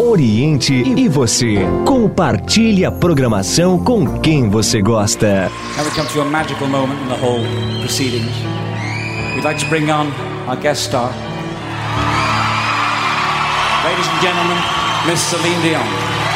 oriente e você. Compartilhe a programação com quem você gosta. Now we come to a magical moment in the whole proceedings. We'd like to bring on our guest star. Ladies and gentlemen, Miss Celine Dion.